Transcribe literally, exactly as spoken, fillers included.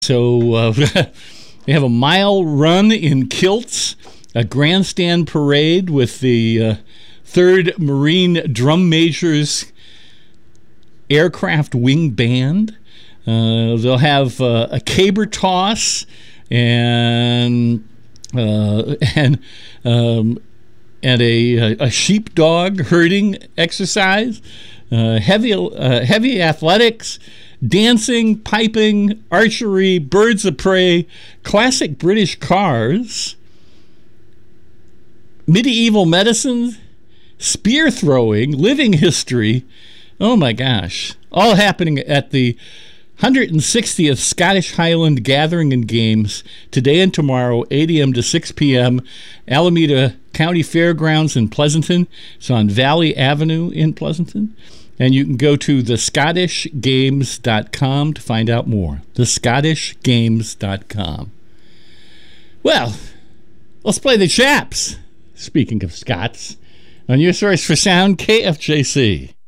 So uh, we have a mile run in kilts, a grandstand parade with the uh, third Marine Drum Majors Aircraft Wing Band. Uh, they'll have uh, a caber toss and uh, and um, and a, a sheepdog herding exercise. Uh, heavy uh, heavy athletics, dancing, piping, archery, birds of prey, classic British cars, medieval medicine, spear throwing, living history. Oh my gosh. All happening at the one hundred sixtieth Scottish Highland Gathering and Games today and tomorrow, eight a.m. to six p.m. Alameda County Fairgrounds in Pleasanton. It's on Valley Avenue in Pleasanton. And you can go to the scottish games dot com to find out more. the scottish games dot com. Well, let's play the Chaps. Speaking of Scots, on your source for sound, K F J C.